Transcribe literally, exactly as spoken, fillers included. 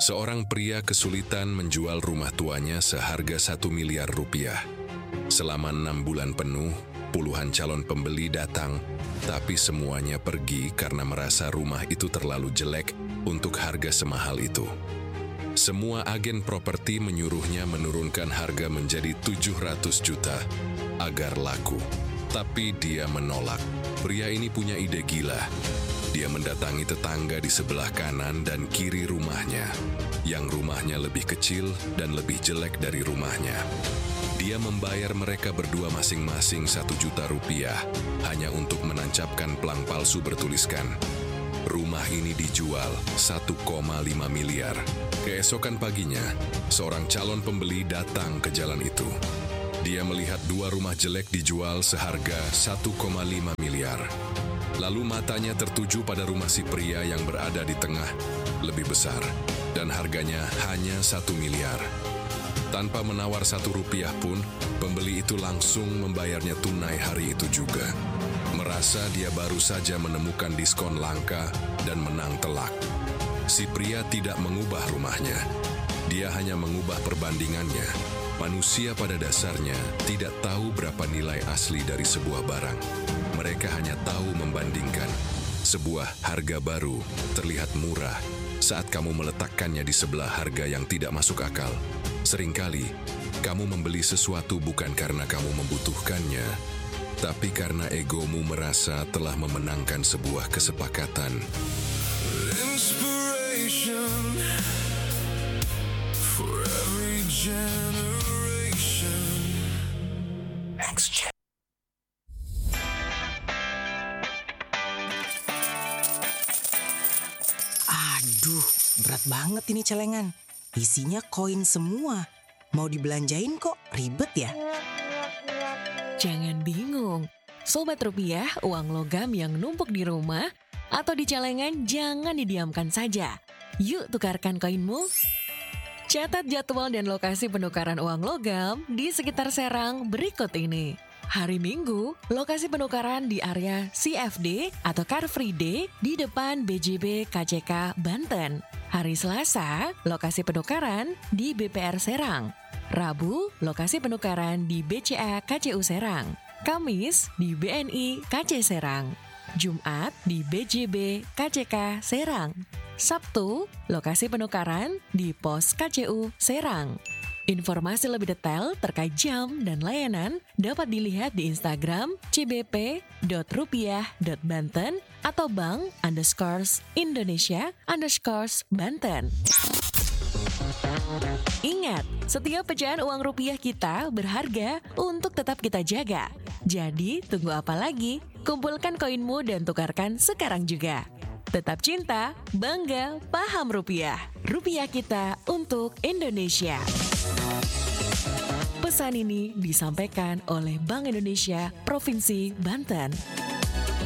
Seorang pria kesulitan menjual rumah tuanya seharga satu miliar rupiah. Selama enam bulan penuh, puluhan calon pembeli datang, tapi semuanya pergi karena merasa rumah itu terlalu jelek untuk harga semahal itu. Semua agen properti menyuruhnya menurunkan harga menjadi tujuh ratus juta agar laku. Tapi dia menolak. Pria ini punya ide gila. Dia mendatangi tetangga di sebelah kanan dan kiri rumahnya, yang rumahnya lebih kecil dan lebih jelek dari rumahnya. Dia membayar mereka berdua masing-masing satu juta rupiah hanya untuk menancapkan pelang palsu bertuliskan, rumah ini dijual satu koma lima miliar. Keesokan paginya, seorang calon pembeli datang ke jalan itu. Dia melihat dua rumah jelek dijual seharga satu koma lima miliar. Lalu matanya tertuju pada rumah si pria yang berada di tengah, lebih besar, dan harganya hanya satu miliar. Tanpa menawar satu rupiah pun, pembeli itu langsung membayarnya tunai hari itu juga. Merasa dia baru saja menemukan diskon langka dan menang telak. Si pria tidak mengubah rumahnya. Dia hanya mengubah perbandingannya. Manusia pada dasarnya tidak tahu berapa nilai asli dari sebuah barang. Mereka hanya tahu membandingkan. Sebuah harga baru terlihat murah saat kamu meletakkannya di sebelah harga yang tidak masuk akal. Seringkali, kamu membeli sesuatu bukan karena kamu membutuhkannya, tapi karena egomu merasa telah memenangkan sebuah kesepakatan. Inspiration for every generation. Next gen. Aduh, berat banget ini celengan. Isinya koin semua. Mau dibelanjain kok ribet ya? Jangan bingung. Sobat Rupiah, uang logam yang numpuk di rumah atau di celengan jangan didiamkan saja. Yuk tukarkan koinmu. Catat jadwal dan lokasi penukaran uang logam di sekitar Serang berikut ini. Hari Minggu, lokasi penukaran di area C F D atau Car Free Day di depan B J B K C K Banten. Hari Selasa, lokasi penukaran di B P R Serang. Rabu, lokasi penukaran di B C A K C U Serang. Kamis, di B N I K C Serang. Jumat, di B J B K C K Serang. Sabtu, lokasi penukaran di Pos K C U Serang. Informasi lebih detail terkait jam dan layanan dapat dilihat di Instagram c b p dot rupiah dot banten atau bank underscores Indonesia underscores Banten. Ingat, setiap pecahan uang rupiah kita berharga untuk tetap kita jaga. Jadi, tunggu apa lagi? Kumpulkan koinmu dan tukarkan sekarang juga. Tetap cinta, bangga, paham rupiah. Rupiah kita untuk Indonesia. Pesan ini disampaikan oleh Bank Indonesia Provinsi Banten.